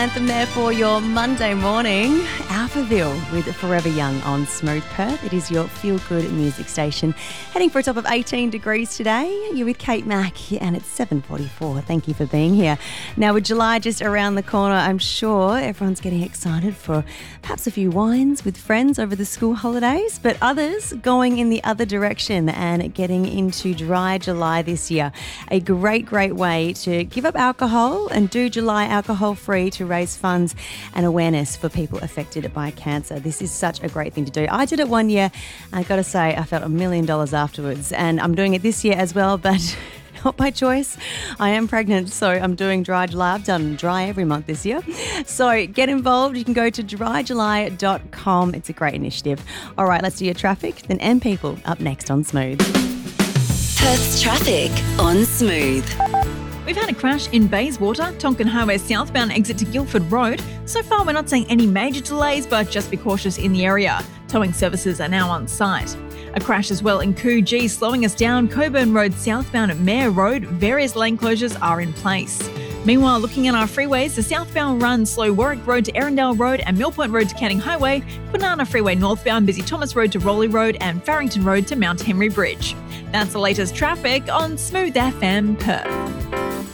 Anthem there for your Monday morning. Alphaville with Forever Young on Smooth Perth. It is your feel-good music station. Heading for a top of 18 degrees today. You're with Kate Mack and it's 7:44. Thank you for being here. Now with July just around the corner, I'm sure everyone's getting excited for perhaps a few wines with friends over the school holidays, but others going in the other direction and getting into dry July this year. A great way to give up alcohol and do July alcohol-free to raise funds and awareness for people affected by cancer. This is such a great thing to do. I did it one year. I got to say, I felt $1 million afterwards, and I'm doing it this year as well, but not by choice. I am pregnant, so I'm doing Dry July. I've done dry every month this year. So get involved. You can go to dryjuly.com. It's a great initiative. All right, let's do your traffic. Then M People up next on Smooth. Perth's traffic on Smooth. We've had a crash in Bayswater, Tonkin Highway southbound exit to Guildford Road. So far, we're not seeing any major delays, but just be cautious in the area. Towing services are now on site. A crash as well in Coogee, slowing us down Coburn Road southbound at Mayor Road. Various lane closures are in place. Meanwhile, looking at our freeways, the southbound run slow Warwick Road to Erindale Road and Millpoint Road to Canning Highway, Kwinana Freeway northbound busy Thomas Road to Rowley Road and Farrington Road to Mount Henry Bridge. That's the latest traffic on Smooth FM Perth.